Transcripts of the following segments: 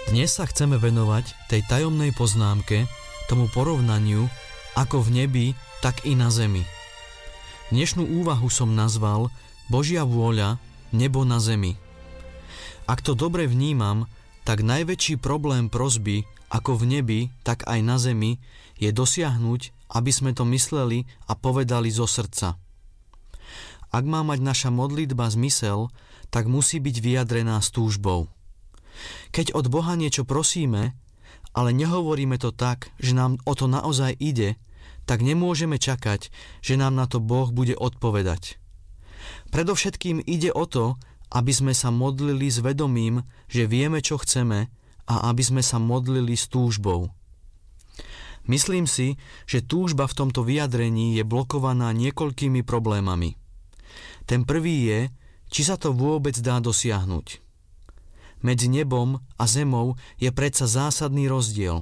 Dnes sa chceme venovať tej tajomnej poznámke, tomu porovnaniu, ako v nebi, tak i na zemi. Dnešnú úvahu som nazval Božia vôľa, nebo na zemi. Ak to dobre vnímam, tak najväčší problém prosby, ako v nebi, tak aj na zemi, je dosiahnuť, aby sme to mysleli a povedali zo srdca. Ak má mať naša modlitba zmysel, tak musí byť vyjadrená s túžbou. Keď od Boha niečo prosíme, ale nehovoríme to tak, že nám o to naozaj ide, tak nemôžeme čakať, že nám na to Boh bude odpovedať. Predovšetkým ide o to, aby sme sa modlili s vedomím, že vieme, čo chceme, a aby sme sa modlili s túžbou. Myslím si, že túžba v tomto vyjadrení je blokovaná niekoľkými problémami. Ten prvý je, či sa to vôbec dá dosiahnuť. Medzi nebom a zemou je predsa zásadný rozdiel.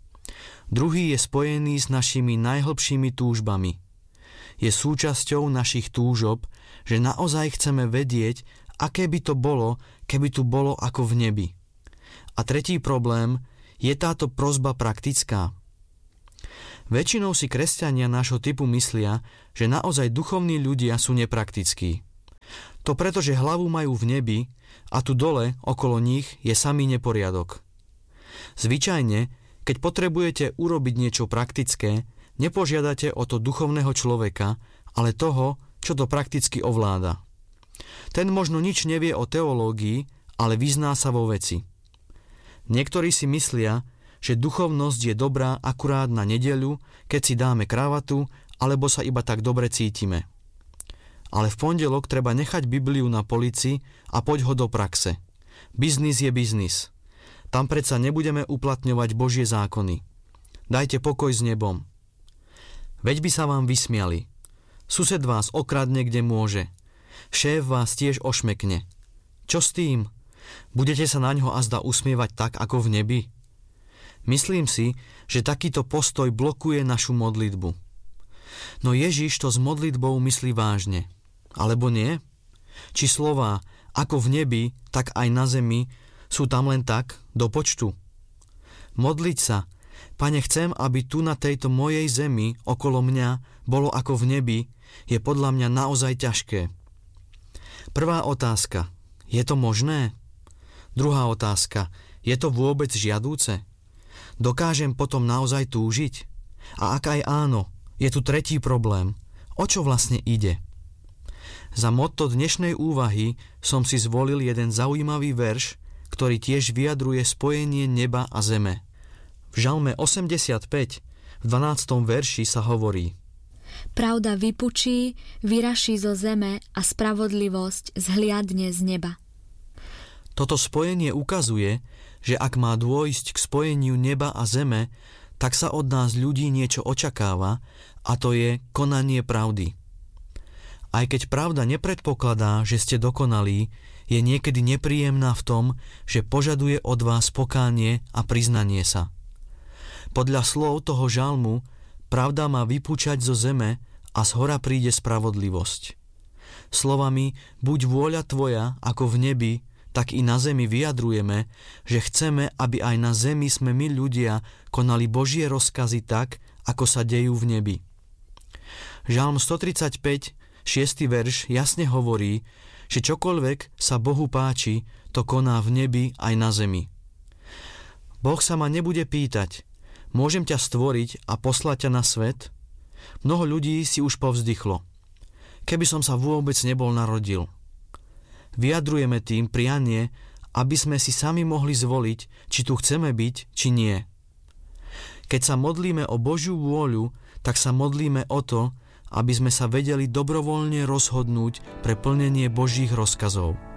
Druhý je spojený s našimi najhlbšími túžbami. Je súčasťou našich túžob, že naozaj chceme vedieť, aké by to bolo, keby tu bolo ako v nebi. A tretí problém, je táto prosba praktická? Väčšinou si kresťania nášho typu myslia, že naozaj duchovní ľudia sú nepraktickí. To preto, že hlavu majú v nebi a tu dole, okolo nich, je samý neporiadok. Zvyčajne, keď potrebujete urobiť niečo praktické, nepožiadate o to duchovného človeka, ale toho, čo to prakticky ovláda. Ten možno nič nevie o teológii, ale vyzná sa vo veci. Niektorí si myslia, že duchovnosť je dobrá akurát na nedeľu, keď si dáme kravatu, alebo sa iba tak dobre cítime. Ale v pondelok treba nechať Bibliu na polici a poď ho do praxe. Biznis je biznis. Tam predsa nebudeme uplatňovať Božie zákony. Dajte pokoj s nebom. Veď by sa vám vysmiali. Sused vás okradne, kde môže. Šéf vás tiež ošmekne. Čo s tým? Budete sa na ňo azda usmievať tak, ako v nebi? Myslím si, že takýto postoj blokuje našu modlitbu. No Ježiš to s modlitbou myslí vážne. Alebo nie? Či slová, ako v nebi, tak aj na zemi, sú tam len tak, do počtu? Modliť sa, Pane, chcem, aby tu na tejto mojej zemi, okolo mňa, bolo ako v nebi, je podľa mňa naozaj ťažké. Prvá otázka, je to možné? Druhá otázka, je to vôbec žiadúce? Dokážem potom naozaj túžiť? A ak aj áno, je tu tretí problém. O čo vlastne ide? Za motto dnešnej úvahy som si zvolil jeden zaujímavý verš, ktorý tiež vyjadruje spojenie neba a zeme. V Žalme 85, v 12. verši sa hovorí: Pravda vypučí, vyraší zo zeme a spravodlivosť zhliadne z neba. Toto spojenie ukazuje, že ak má dôjsť k spojeniu neba a zeme, tak sa od nás ľudí niečo očakáva, a to je konanie pravdy. Aj keď pravda nepredpokladá, že ste dokonalí, je niekedy nepríjemná v tom, že požaduje od vás pokánie a priznanie sa. Podľa slov toho žalmu, pravda má vypúčať zo zeme a zhora príde spravodlivosť. Slovami, buď vôľa tvoja ako v nebi, tak i na zemi vyjadrujeme, že chceme, aby aj na zemi sme my ľudia konali Božie rozkazy tak, ako sa dejú v nebi. Žalm 135, 6. verš jasne hovorí, že čokoľvek sa Bohu páči, to koná v nebi aj na zemi. Boh sa ma nebude pýtať, môžem ťa stvoriť a poslať ťa na svet? Mnoho ľudí si už povzdychlo. Keby som sa vôbec nebol narodil. Vyjadrujeme tým prianie, aby sme si sami mohli zvoliť, či tu chceme byť, či nie. Keď sa modlíme o Božiu vôľu, tak sa modlíme o to, aby sme sa vedeli dobrovoľne rozhodnúť pre plnenie Božích rozkazov.